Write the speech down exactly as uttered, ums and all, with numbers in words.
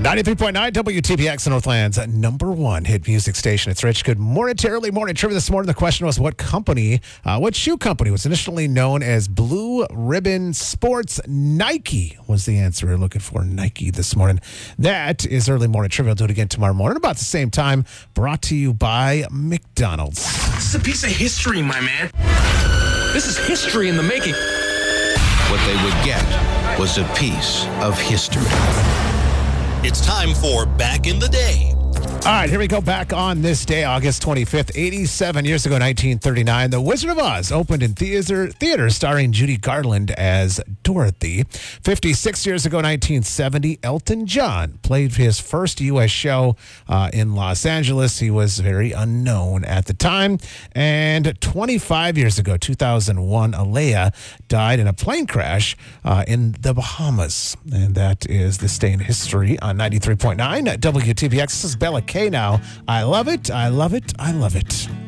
ninety-three point nine W T P X, Northland's number one hit music station. It's Rich. Good morning to early morning trivia this morning. The question was, what company, uh, what shoe company was initially known as Blue Ribbon Sports? Nike was the answer we're looking for. Nike this morning. That is early morning trivia. We'll do it again tomorrow morning about the same time. Brought to you by McDonald's. This is a piece of history, my man. This is history in the making. What they would get was a piece of history. It's time for Back in the Day. All right, here we go. Back on this day, August twenty-fifth, eighty-seven years ago, nineteen thirty-nine, The Wizard of Oz opened in theater, theater starring Judy Garland as Dorothy. fifty-six years ago, nineteen seventy, Elton John played his first U S show uh, in Los Angeles. He was very unknown at the time. And twenty-five years ago, two thousand one, Alea died in a plane crash uh, in the Bahamas. And that is this day in history on ninety-three point nine W T B X. This is Bella K now. I love it. I love it. I love it.